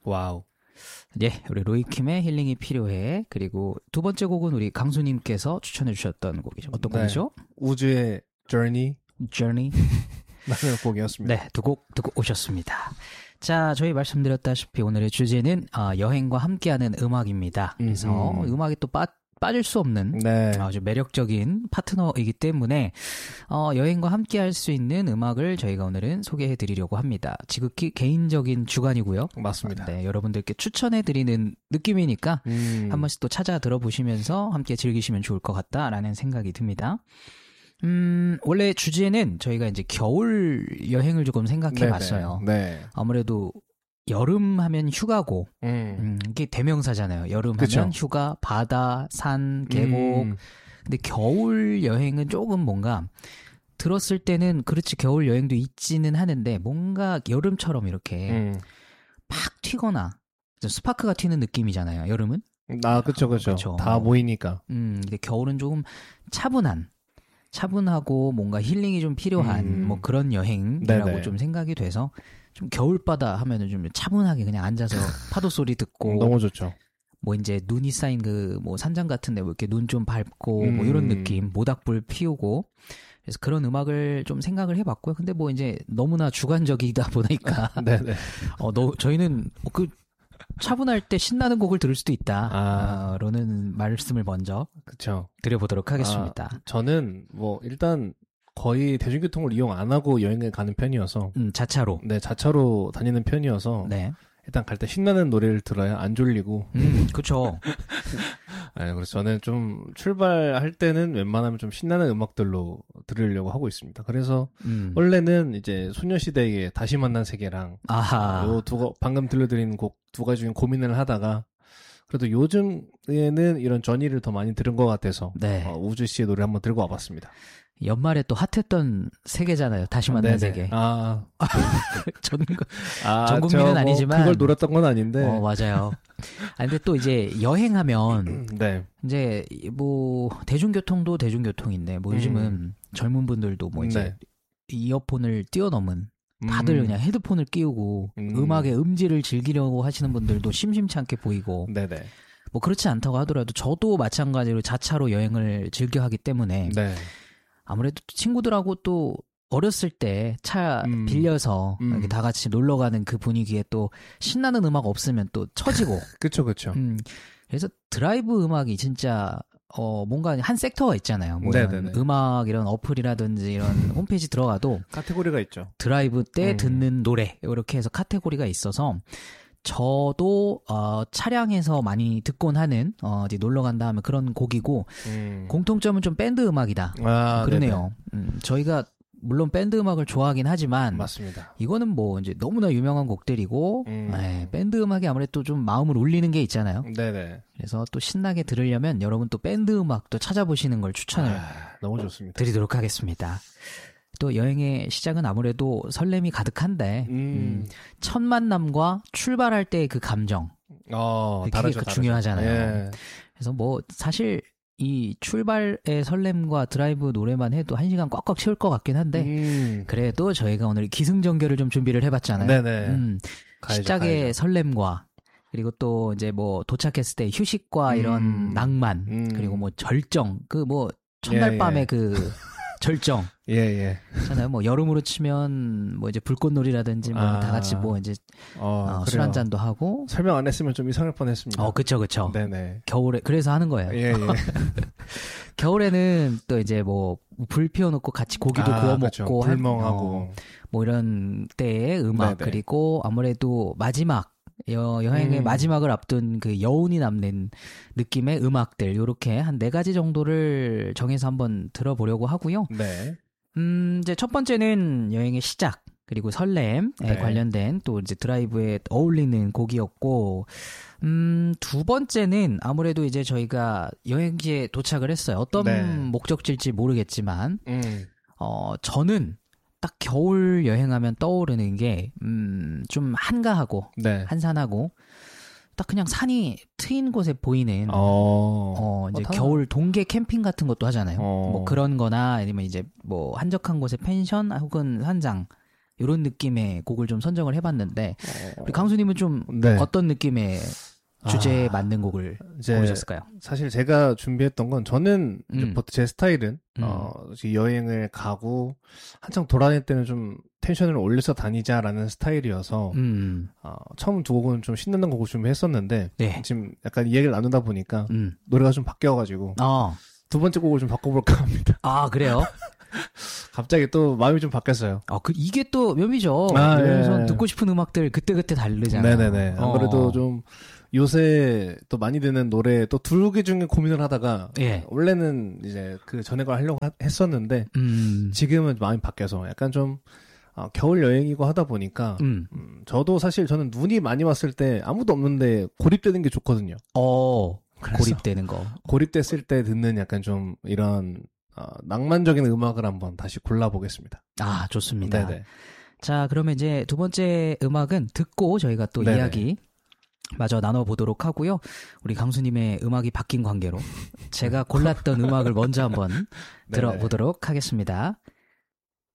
와우. 예, 우리 로이킴의 힐링이 필요해. 그리고 두 번째 곡은 우리 강수님께서 추천해 주셨던 곡이죠. 어떤 곡이죠? 우주의 Journey. Journey. 라는 곡이었습니다. 네, 두 곡 듣고 오셨습니다. 자, 저희 말씀드렸다시피 오늘의 주제는 여행과 함께하는 음악입니다. 그래서 음악이 또 빠질 수 없는 네. 아주 매력적인 파트너이기 때문에 여행과 함께할 수 있는 음악을 저희가 오늘은 소개해드리려고 합니다. 지극히 개인적인 주관이고요. 맞습니다. 네, 여러분들께 추천해드리는 느낌이니까 한 번씩 또 찾아 들어보시면서 함께 즐기시면 좋을 것 같다라는 생각이 듭니다. 원래 주제는 저희가 이제 겨울 여행을 조금 생각해 봤어요. 네. 아무래도 여름 하면 휴가고, 이게 대명사잖아요. 여름 그쵸. 하면 휴가, 바다, 산, 계곡. 근데 겨울 여행은 조금 뭔가 들었을 때는 그렇지 겨울 여행도 있지는 하는데 뭔가 여름처럼 이렇게 팍 튀거나 좀 스파크가 튀는 느낌이잖아요. 여름은. 그쵸. 다 모이니까. 근데 겨울은 조금 차분하고 뭔가 힐링이 좀 필요한 뭐 그런 여행이라고 네네. 좀 생각이 돼서 좀 겨울바다 하면은 좀 차분하게 그냥 앉아서 파도 소리 듣고 너무 좋죠. 뭐 이제 눈이 쌓인 그 뭐 산장 같은데 뭐 이렇게 눈 좀 밟고 뭐 이런 느낌, 모닥불 피우고 그래서 그런 음악을 좀 생각을 해봤고요. 근데 뭐 이제 너무나 주관적이다 보니까 네네. 저희는 그 차분할 때 신나는 곡을 들을 수도 있다. 라는 말씀을 먼저 그쵸. 드려보도록 하겠습니다. 저는 뭐 일단 거의 대중교통을 이용 안 하고 여행을 가는 편이어서 자차로. 네, 자차로 다니는 편이어서 네. 일단 갈 때 신나는 노래를 들어야 안 졸리고. 그쵸. 네, 그래서 저는 좀 출발할 때는 웬만하면 좀 신나는 음악들로 들으려고 하고 있습니다. 그래서 원래는 이제 소녀시대의 다시 만난 세계랑 요 방금 들려드린 곡 두 가지 중에 고민을 하다가 그래도 요즘에는 이런 전이를 더 많이 들은 것 같아서 네. 우주 씨의 노래 한번 들고 와봤습니다. 연말에 또 핫했던 세계잖아요. 다시 만난 세계. 전 국민은 아니지만 그걸 노렸던 건 아닌데. 맞아요. 근데 또 이제 여행하면 네. 이제 뭐 대중교통도 대중교통인데 뭐 요즘은 젊은 분들도 뭐 이제 이어폰을 뛰어넘은 다들 그냥 헤드폰을 끼우고 음악의 음질을 즐기려고 하시는 분들도 심심치 않게 보이고. 네네. 뭐 그렇지 않다고 하더라도 저도 마찬가지로 자차로 여행을 즐겨 하기 때문에 네. 아무래도 친구들하고 또 어렸을 때 차 빌려서 이렇게 다 같이 놀러 가는 그 분위기에 또 신나는 음악 없으면 또 처지고. 그쵸. 그래서 드라이브 음악이 진짜 뭔가 한 섹터가 있잖아요. 뭐 이런 음악 이런 어플이라든지 이런 홈페이지 들어가도 카테고리가 있죠. 드라이브 때 듣는 노래 이렇게 해서 카테고리가 있어서 저도 차량에서 많이 듣곤 하는 어디 놀러 간다 하면 그런 곡이고 공통점은 좀 밴드 음악이다. 그러네요. 저희가 물론 밴드 음악을 좋아하긴 하지만 맞습니다. 이거는 뭐 이제 너무나 유명한 곡들이고 밴드 음악이 아무래도 좀 마음을 울리는 게 있잖아요. 네네. 그래서 또 신나게 들으려면 여러분 또 밴드 음악도 찾아보시는 걸 추천을 너무 좋습니다. 드리도록 하겠습니다. 또 여행의 시작은 아무래도 설렘이 가득한데 첫 만남과 출발할 때의 그 감정 그게 중요하잖아요. 예. 그래서 뭐 사실 이 출발의 설렘과 드라이브 노래만 해도 1시간 꽉꽉 채울 것 같긴 한데 그래도 저희가 오늘 기승전결을 좀 준비를 해봤잖아요. 네네. 시작의 설렘과 그리고 또 이제 뭐 도착했을 때 휴식과 이런 낭만 그리고 뭐 절정 그 뭐 첫날 밤에 그 절정. 예. 잖아요. 뭐 여름으로 치면 뭐 이제 불꽃놀이라든지 뭐 다 같이 뭐 이제 술 한 잔도 하고. 설명 안 했으면 좀 이상할 뻔했습니다. 그쵸. 네네. 겨울에 그래서 하는 거예요. 예. 겨울에는 또 이제 뭐 불 피워놓고 같이 고기도 구워 그쵸. 먹고 불멍하고 뭐 이런 때의 음악 그리고 아무래도 마지막 여행의 마지막을 앞둔 그 여운이 남는 느낌의 음악들 요렇게 한 4가지 정도를 정해서 한번 들어보려고 하고요. 네. 이제 첫 번째는 여행의 시작 그리고 설렘에 관련된 또 이제 드라이브에 어울리는 곡이었고 두 번째는 아무래도 이제 저희가 여행지에 도착을 했어요. 어떤 목적지일지 모르겠지만 저는 딱 겨울 여행하면 떠오르는 게 좀 한가하고 한산하고 딱 그냥 산이 트인 곳에 보이는 이제 겨울 동계 캠핑 같은 것도 하잖아요. 뭐 그런 거나 아니면 이제 뭐 한적한 곳에 펜션 혹은 산장 이런 느낌의 곡을 좀 선정을 해봤는데 우리 강수님은 좀 네. 어떤 느낌의 주제에 맞는 곡을 고르셨을까요? 사실 제가 준비했던 건 저는 제 스타일은 여행을 가고 한창 돌아다닐 때는 좀 텐션을 올려서 다니자라는 스타일이어서 처음 두 곡은 좀 신나는 곡을 준비했었는데 네. 지금 약간 이야기를 나누다 보니까 노래가 좀 바뀌어가지고 두 번째 곡을 좀 바꿔볼까 합니다. 아 그래요? 갑자기 또 마음이 좀 바뀌었어요. 이게 또 묘미죠. 여기서 네. 듣고 싶은 음악들 그때그때 다르잖아요. 네네네. 아무래도 좀 요새 또 많이 듣는 노래 또 두 개 중에 고민을 하다가 예. 원래는 이제 그 전에 걸 하려고 했었는데 지금은 마음이 바뀌어서 약간 좀 겨울 여행이고 하다 보니까 저도 사실 저는 눈이 많이 왔을 때 아무도 없는데 고립되는 게 좋거든요. 고립되는 거. 고립됐을 때 듣는 약간 좀 이런 낭만적인 음악을 한번 다시 골라보겠습니다. 아 좋습니다. 네네. 자 그러면 이제 두 번째 음악은 듣고 저희가 또 네네. 이야기 마저 나눠보도록 하고요. 우리 강수님의 음악이 바뀐 관계로 제가 골랐던 음악을 먼저 한번 들어보도록 하겠습니다.